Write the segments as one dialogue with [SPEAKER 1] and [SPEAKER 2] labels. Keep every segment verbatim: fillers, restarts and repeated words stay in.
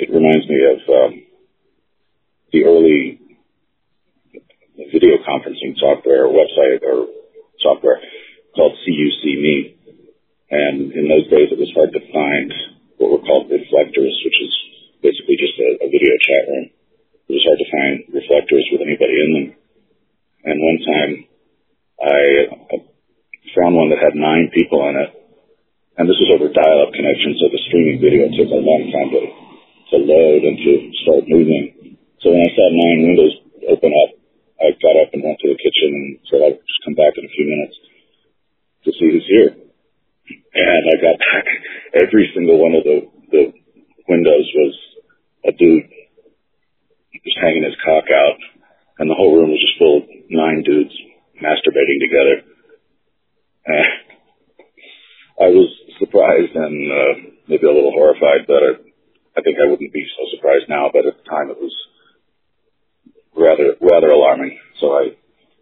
[SPEAKER 1] it reminds me of um, the early video conferencing software or website or software called C U C Me. And in those days, it was hard to find what were called reflectors, which is basically just a, a video chat room. It was hard to find reflectors with anybody in them. And one time, I, I found one that had nine people in it. And this was over dial-up connection, so the streaming video took a long time to, to load and to start moving. So when I saw nine windows open up, I got up and went to the kitchen and said I'd just come back in a few minutes to see who's here. And I got back. Every single one of the, the windows was a dude just hanging his cock out, and the whole room was just full of nine dudes masturbating together. And I was surprised and uh, maybe a little horrified, but I, I think I wouldn't be so surprised now, but at the time it was rather rather alarming. So I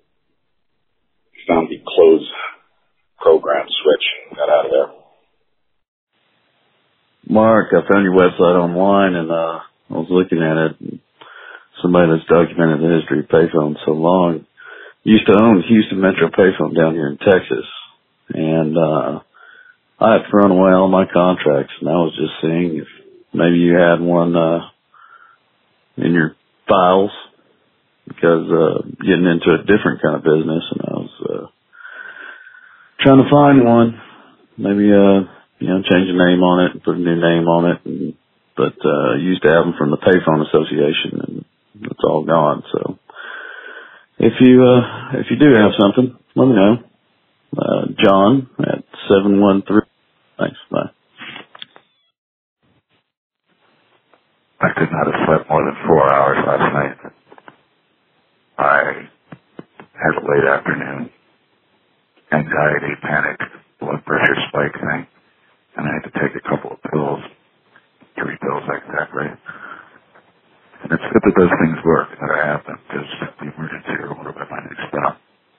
[SPEAKER 1] found the close program switch and got out of there.
[SPEAKER 2] Mark, I found your website online, and uh, I was looking at it. And somebody that's documented the history of payphones so long used to own Houston Metro Payphone down here in Texas, and uh, I had thrown away all my contracts, and I was just seeing if maybe you had one uh, in your files, because uh, getting into a different kind of business, and I was uh, trying to find one, maybe uh, you know, change the name on it and put a new name on it, and, but uh, used to have them from the Payphone Association, and it's all gone. So if you uh, if you do have something, let me know. Uh, John at seven one three. Thanks. Bye.
[SPEAKER 3] I could not have slept more than four hours last night. I had a late afternoon anxiety, panic, blood pressure spike thing, and I had to take a couple of pills, three pills exactly. And it's good that those things work, that I have them, because the emergency room would have been my next stop.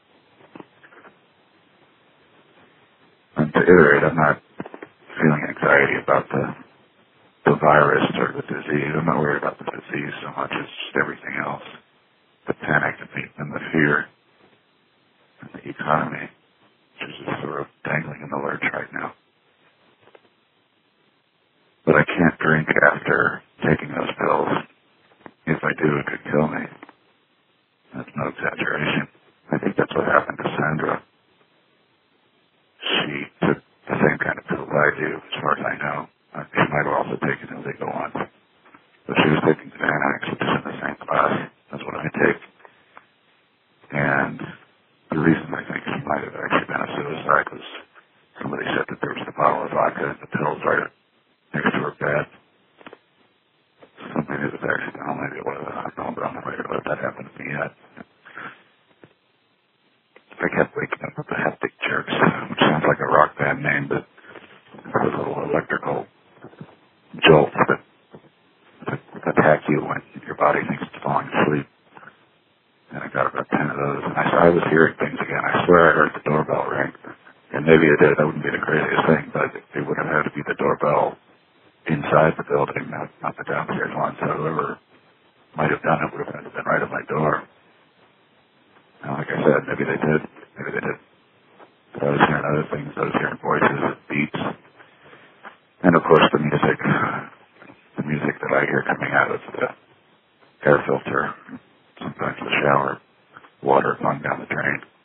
[SPEAKER 3] And to iterate, I'm not feeling anxiety about the the virus or the disease. I'm not worried about the disease so much as just everything else. The panic and the, and the fear and the economy, which is just sort of dangling in the lurch right now. But I can't drink after taking those pills. If I do, it could kill me. That's no exaggeration. I think that's what happened to Sandra. She took the same kind of pill I do, as far as I know. Uh, she might have also taken illegal ones. But she was taking Xanax, which is in the same class. That's what I take. And the reason I think she might have actually been a suicide was somebody said that there was a bottle of vodka and the pills right next to her bed. Something that was accidental, maybe it was, I don't know, but I'm not ready to let that happen to me yet. I kept waking up with the hectic jerks, which sounds like a rock band name, but those little electrical jolts that, that attack you when your body thinks it's falling asleep. And I got about ten of those, and I, I was hearing things again. I swear I heard the doorbell ring, and maybe it did. That wouldn't be the craziest thing, but it would have had to be the doorbell inside the building, not, not the downstairs one. So whoever might have done it would have had to have been right at my door. And like I said, maybe they did. Maybe they did. But I was hearing other things. I was hearing voices, beats, and of course the music. The music that I hear coming out of the air filter. Sometimes the shower water flung down the drain.